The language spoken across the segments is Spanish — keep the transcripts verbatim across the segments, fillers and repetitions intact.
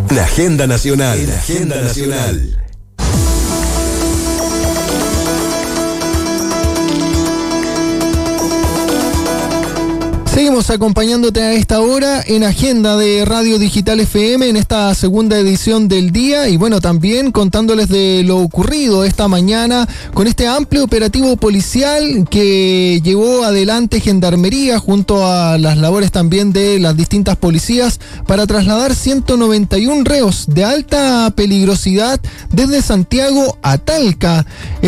La Agenda Nacional. La Agenda Nacional. Seguimos acompañándote a esta hora en Agenda de Radio Digital F M en esta segunda edición del día y bueno, también contándoles de lo ocurrido esta mañana con este amplio operativo policial que llevó adelante Gendarmería junto a las labores también de las distintas policías para trasladar ciento noventa y uno reos de alta peligrosidad desde Santiago a Talca.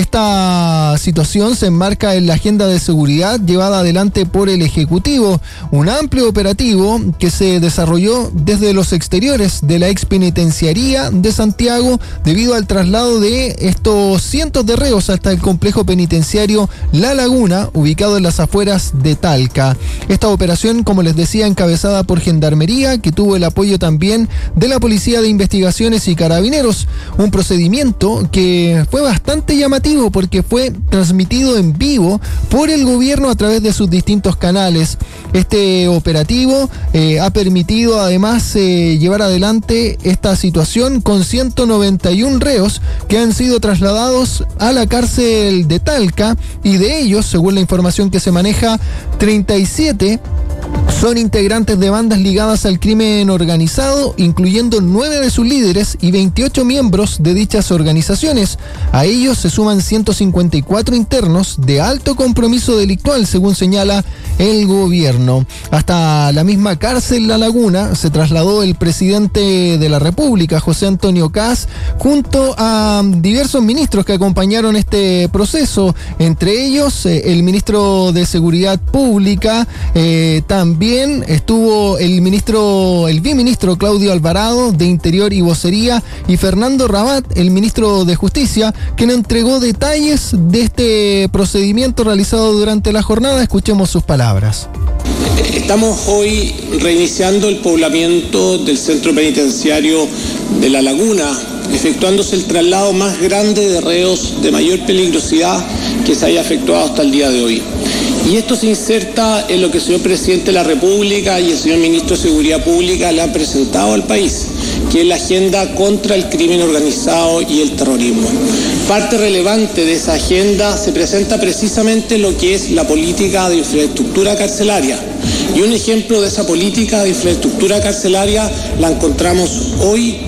Esta situación se enmarca en la agenda de seguridad llevada adelante por el Ejecutivo. Un amplio operativo que se desarrolló desde los exteriores de la ex penitenciaría de Santiago debido al traslado de estos cientos de reos hasta el complejo penitenciario La Laguna, ubicado en las afueras de Talca. Esta operación, como les decía, encabezada por Gendarmería, que tuvo el apoyo también de la Policía de Investigaciones y Carabineros. Un procedimiento que fue bastante llamativo porque fue transmitido en vivo por el gobierno a través de sus distintos canales. Este operativo eh, ha permitido además eh, llevar adelante esta situación con ciento noventa y uno reos que han sido trasladados a la cárcel de Talca y de ellos, según la información que se maneja, treinta y siete son integrantes de bandas ligadas al crimen organizado, incluyendo nueve de sus líderes y veintiocho miembros de dichas organizaciones. A ellos se suman ciento cincuenta y cuatro internos de alto compromiso delictual, según señala el gobierno. Hasta la misma cárcel La Laguna se trasladó el presidente de la República, José Antonio Kast, junto a diversos ministros que acompañaron este proceso, entre ellos eh, el ministro de Seguridad Pública, eh, también estuvo el ministro, el viceministro Claudio Alvarado de Interior y Vocería y Fernando Rabat, el ministro de Justicia, quien entregó detalles de este procedimiento realizado durante la jornada. Escuchemos sus palabras. Estamos hoy reiniciando el poblamiento del centro penitenciario de La Laguna, efectuándose el traslado más grande de reos de mayor peligrosidad que se haya efectuado hasta el día de hoy. Y esto se inserta en lo que el señor presidente de la República y el señor ministro de Seguridad Pública le han presentado al país, que es la agenda contra el crimen organizado y el terrorismo. Parte relevante de esa agenda se presenta precisamente en lo que es la política de infraestructura carcelaria. Y un ejemplo de esa política de infraestructura carcelaria la encontramos hoy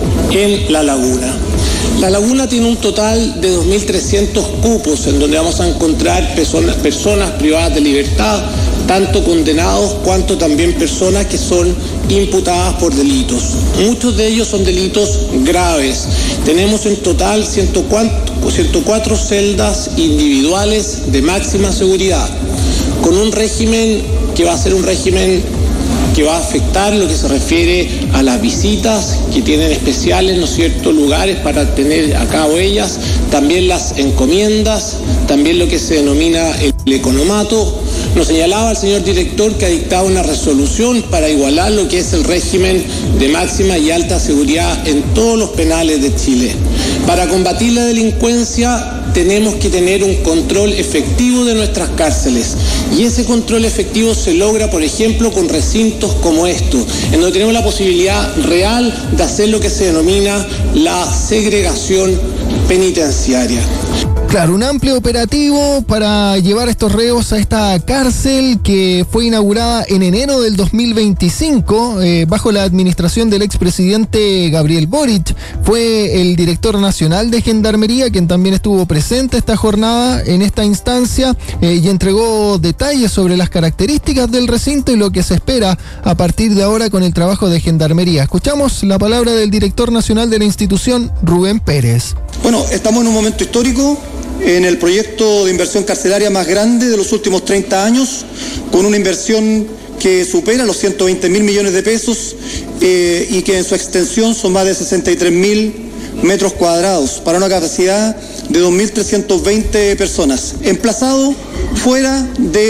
en La Laguna. La Laguna tiene un total de dos mil trescientos cupos en donde vamos a encontrar personas, personas privadas de libertad, tanto condenados cuanto también personas que son imputadas por delitos. Muchos de ellos son delitos graves. Tenemos en total ciento cuatro celdas individuales de máxima seguridad, con un régimen que va a ser un régimen que va a afectar lo que se refiere a las visitas, que tienen especiales, ¿no es cierto?, lugares para tener a cabo ellas, también las encomiendas, también lo que se denomina el economato. Nos señalaba el señor director que ha dictado una resolución para igualar lo que es el régimen de máxima y alta seguridad en todos los penales de Chile. Para combatir la delincuencia tenemos que tener un control efectivo de nuestras cárceles, y ese control efectivo se logra, por ejemplo, con recintos como estos, en donde tenemos la posibilidad real de hacer lo que se denomina la segregación penitenciaria. Claro, un amplio operativo para llevar estos reos a esta cárcel que fue inaugurada en enero del dos mil veinticinco eh, bajo la administración del expresidente Gabriel Boric. Fue el director nacional de Gendarmería quien también estuvo presente esta jornada en esta instancia eh, y entregó detalles sobre las características del recinto y lo que se espera a partir de ahora con el trabajo de Gendarmería. Escuchamos la palabra del director nacional de la institución, Rubén Pérez. Bueno, estamos en un momento histórico, en el proyecto de inversión carcelaria más grande de los últimos treinta años, con una inversión que supera los ciento veinte mil millones de pesos eh, y que en su extensión son más de sesenta y tres mil metros cuadrados para una capacidad de dos mil trescientas veinte personas, emplazado fuera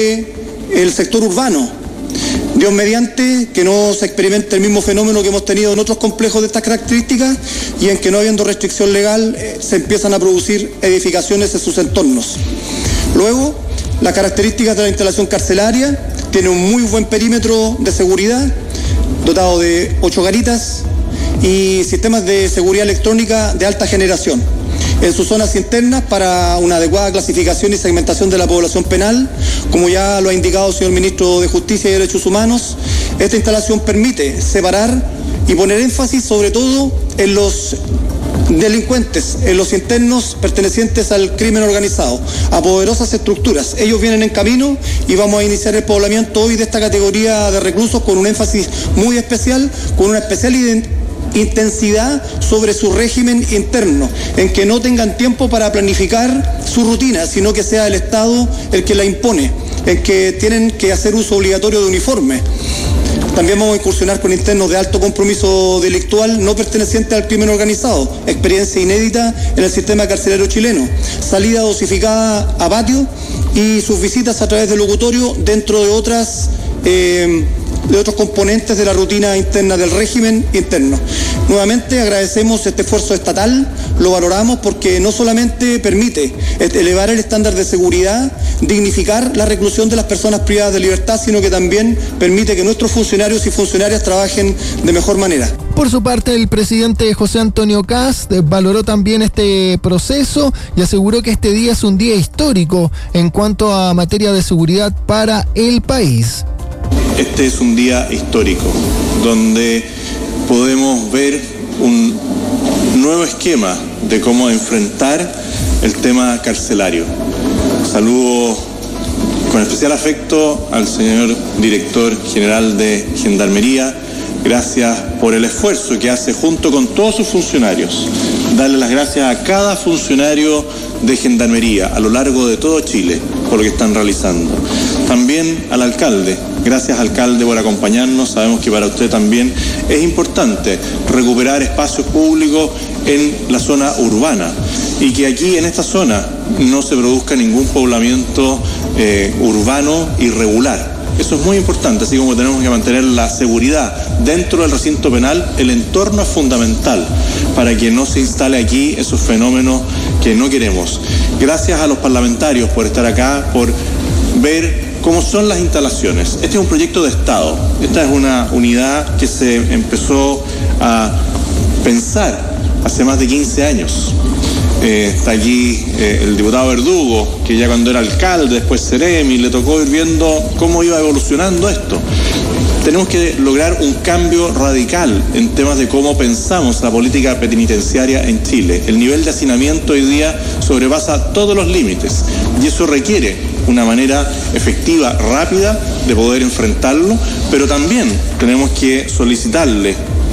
del sector urbano. Dios mediante que no se experimente el mismo fenómeno que hemos tenido en otros complejos de estas características y en que no habiendo restricción legal eh, se empiezan a producir edificaciones en sus entornos. Luego, las características de la instalación carcelaria tiene un muy buen perímetro de seguridad, dotado de ocho garitas y sistemas de seguridad electrónica de alta generación en sus zonas internas para una adecuada clasificación y segmentación de la población penal. Como ya lo ha indicado el señor Ministro de Justicia y Derechos Humanos, esta instalación permite separar y poner énfasis sobre todo en los delincuentes, en los internos pertenecientes al crimen organizado, a poderosas estructuras. Ellos vienen en camino y vamos a iniciar el poblamiento hoy de esta categoría de reclusos con un énfasis muy especial, con una especial identidad intensidad sobre su régimen interno, en que no tengan tiempo para planificar su rutina, sino que sea el Estado el que la impone, en que tienen que hacer uso obligatorio de uniforme. También vamos a incursionar con internos de alto compromiso delictual no pertenecientes al crimen organizado, experiencia inédita en el sistema carcelario chileno, salida dosificada a patio y sus visitas a través del locutorio dentro de otras eh, de otros componentes de la rutina interna del régimen interno. Nuevamente agradecemos este esfuerzo estatal, lo valoramos porque no solamente permite elevar el estándar de seguridad, dignificar la reclusión de las personas privadas de libertad, sino que también permite que nuestros funcionarios y funcionarias trabajen de mejor manera. Por su parte, el presidente José Antonio Kast valoró también este proceso y aseguró que este día es un día histórico en cuanto a materia de seguridad para el país. Este es un día histórico, donde podemos ver un nuevo esquema de cómo enfrentar el tema carcelario. Saludo con especial afecto al señor director general de Gendarmería. Gracias por el esfuerzo que hace junto con todos sus funcionarios. Darle las gracias a cada funcionario de Gendarmería a lo largo de todo Chile por lo que están realizando. También al alcalde. Gracias, alcalde, por acompañarnos. Sabemos que para usted también es importante recuperar espacios públicos en la zona urbana y que aquí en esta zona no se produzca ningún poblamiento eh, urbano irregular. Eso es muy importante, así como tenemos que mantener la seguridad dentro del recinto penal. El entorno es fundamental para que no se instale aquí esos fenómenos que no queremos. Gracias a los parlamentarios por estar acá, por ver cómo son las instalaciones. Este es un proyecto de Estado. Esta es una unidad que se empezó a pensar hace más de quince años. Eh, está aquí eh, el diputado Verdugo, que ya cuando era alcalde, después Ceremi, le tocó ir viendo cómo iba evolucionando esto. Tenemos que lograr un cambio radical en temas de cómo pensamos la política penitenciaria en Chile. El nivel de hacinamiento hoy día sobrepasa todos los límites y eso requiere una manera efectiva, rápida de poder enfrentarlo, pero también tenemos que solicitarle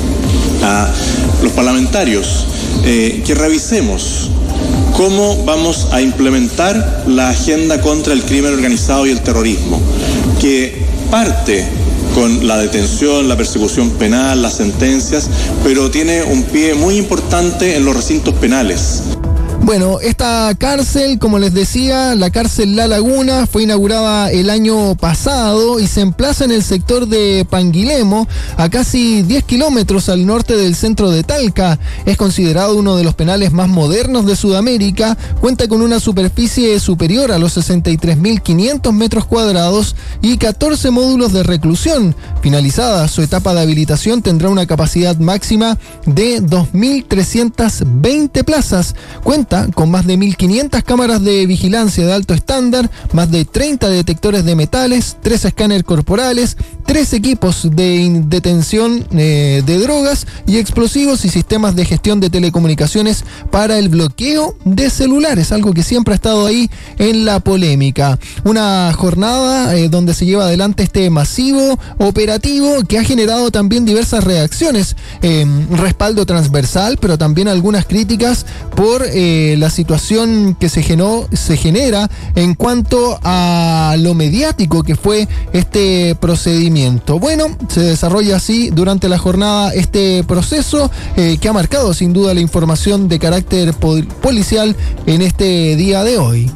a los parlamentarios eh, que revisemos cómo vamos a implementar la agenda contra el crimen organizado y el terrorismo, que parte con la detención, la persecución penal, las sentencias, pero tiene un pie muy importante en los recintos penales. Bueno, esta cárcel, como les decía, la cárcel La Laguna, fue inaugurada el año pasado y se emplaza en el sector de Panguilemo, a casi diez kilómetros al norte del centro de Talca. Es considerado uno de los penales más modernos de Sudamérica, cuenta con una superficie superior a los sesenta y tres mil quinientos metros cuadrados y catorce módulos de reclusión. Finalizada su etapa de habilitación, tendrá una capacidad máxima de dos mil trescientas veinte plazas. Cuenta con más de mil quinientas cámaras de vigilancia de alto estándar, más de treinta detectores de metales, tres escáneres corporales, tres equipos de detención eh, de drogas y explosivos y sistemas de gestión de telecomunicaciones para el bloqueo de celulares, algo que siempre ha estado ahí en la polémica. Una jornada eh, donde se lleva adelante este masivo operativo que ha generado también diversas reacciones, eh, respaldo transversal, pero también algunas críticas por eh, la situación que se, genó, se genera en cuanto a lo mediático que fue este procedimiento. Bueno, se desarrolla así durante la jornada este proceso eh, que ha marcado sin duda la información de carácter pol- policial en este día de hoy.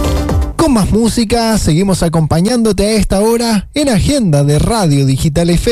Con más música, seguimos acompañándote a esta hora en Agenda de Radio Digital F M.